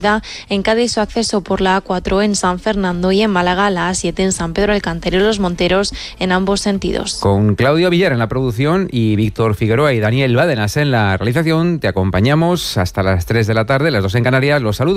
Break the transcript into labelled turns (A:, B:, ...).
A: En Cádiz su acceso por la A4 en San Fernando y en Málaga la A7 en San Pedro del Cantero y Los Monteros en ambos sentidos.
B: Con Claudio Villar en la producción y Víctor Figueroa y Daniel Bádenas en la realización, te acompañamos hasta las 3 de la tarde, las 2 en Canarias. Los saludos.